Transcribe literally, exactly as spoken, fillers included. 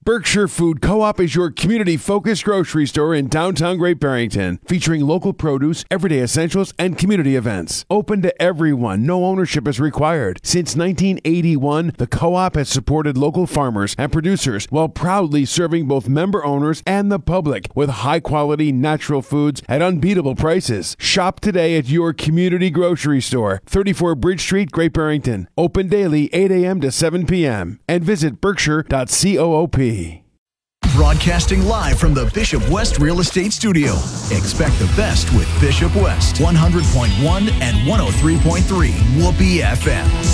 Berkshire Food Co-op is your community-focused grocery store in downtown Great Barrington, featuring local produce, everyday essentials, and community events. Open to everyone, no ownership is required. Since nineteen eighty-one, the co-op has supported local farmers and producers while proudly serving both member owners and the public with high-quality natural foods at unbeatable prices. Shop today at your community grocery store, thirty-four Bridge Street, Great Barrington. Open daily eight a.m. to seven p.m. and visit berkshire dot coop. Broadcasting live from the Bishop West Real Estate Studio. Expect the best with Bishop West, one hundred point one and one oh three point three Whoopee F M.